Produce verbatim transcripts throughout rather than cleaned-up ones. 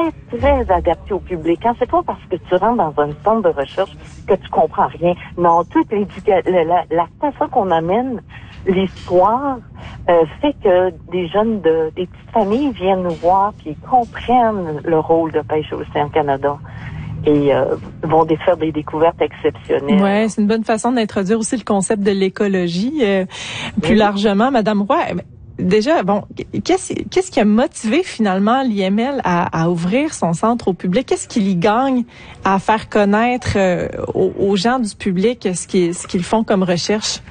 très, très adapté au public. Hein? C'est pas parce que tu rentres dans un centre de recherche que tu comprends rien. Non, toute l'éducation, la, la façon qu'on amène l'histoire euh, fait que des jeunes de des petites familles viennent nous voir puis comprennent le rôle de Pêche Océan Canada. Et euh, vont faire des découvertes exceptionnelles. Ouais, c'est une bonne façon d'introduire aussi le concept de l'écologie euh, plus oui. largement, Madame Roy. Déjà, bon, qu'est-ce, qu'est-ce qui a motivé finalement l'I M L à, à ouvrir son centre au public? Qu'est-ce qui l'y gagne à faire connaître euh, aux, aux gens du public ce qu'ils, ce qu'ils font comme recherche?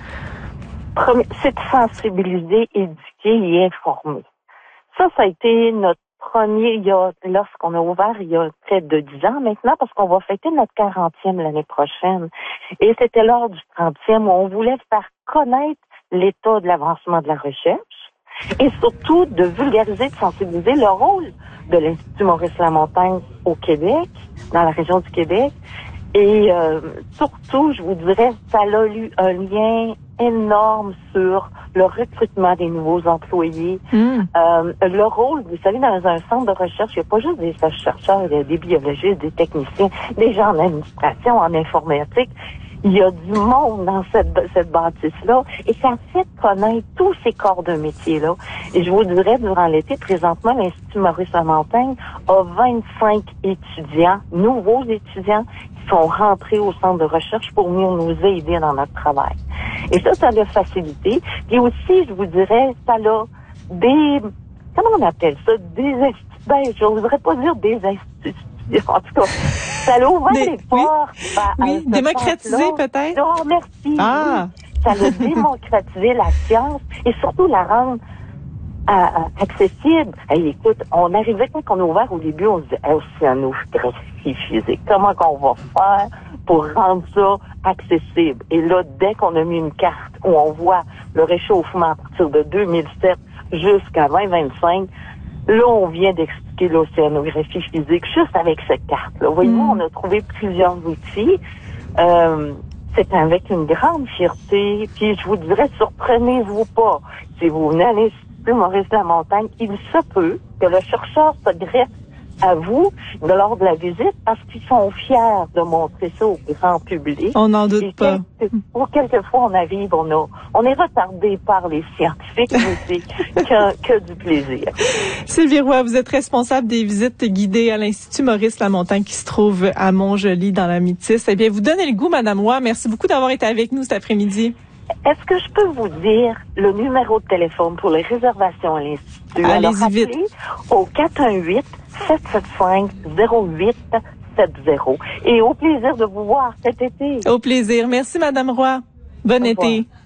C'est de sensibiliser, éduquer et informer. Ça, ça a été notre premier, il y a, lorsqu'on a ouvert il y a près de dix ans maintenant, parce qu'on va fêter notre quarantième l'année prochaine. Et c'était lors du trentième où on voulait faire connaître l'état de l'avancement de la recherche et surtout de vulgariser, de sensibiliser le rôle de l'Institut Maurice-Lamontagne au Québec, dans la région du Québec. Et euh, surtout, je vous dirais, ça a eu un lien énorme sur le recrutement des nouveaux employés. Mm. Euh, le rôle, vous savez, dans un centre de recherche, il n'y a pas juste des chercheurs, des biologistes, des techniciens, des gens en administration, en informatique. Il y a du monde dans cette, cette bâtisse-là et ça fait connaître tous ces corps de métier-là. Et je vous dirais, durant l'été, présentement, l'Institut Maurice-Lamontagne a vingt-cinq étudiants, nouveaux étudiants, qui sont rentrés au centre de recherche pour venir nous aider dans notre travail. Et ça, ça l'a facilité. Et aussi, je vous dirais, ça a des, comment on appelle ça, des instituts, ben, je voudrais pas dire des instituts, en tout cas, ça l'a ouvert des, les portes. Oui, à, à oui démocratisé peut-être. Oh, merci. Ah. Oui. Ça l'a démocratisé la science et surtout la rendre à, à, accessible. Hey, écoute, on arrivait quand on a ouvert au début, on se disait, hey, océanographie physique, comment qu'on va faire pour rendre ça accessible? Et là, dès qu'on a mis une carte où on voit le réchauffement à partir de deux mille sept jusqu'à vingt vingt-cinq, là, on vient d'expliquer l'océanographie physique juste avec cette carte-là. Voyez-vous, mm. on a trouvé plusieurs outils. Euh, c'est avec une grande fierté. Puis je vous dirais, surprenez-vous pas. Si vous venez à l'Institut Maurice-Lamontagne, il se peut que le chercheur se greffe à vous lors de la visite parce qu'ils sont fiers de montrer ça au grand public. On n'en doute et pas. Quelques, pour quelquefois, on arrive, on a, on est retardé par les scientifiques, mais c'est que, que du plaisir. Sylvie Roy, vous êtes responsable des visites guidées à l'Institut Maurice-Lamontagne qui se trouve à Montjoly dans la Métis. Eh bien, vous donnez le goût, Madame Roy. Merci beaucoup d'avoir été avec nous cet après-midi. Est-ce que je peux vous dire le numéro de téléphone pour les réservations à l'Institut? Allez-y vite. Au quatre un huit, sept sept cinq, zéro huit sept zéro. Et au plaisir de vous voir cet été. Au plaisir. Merci, Madame Roy. Bon été.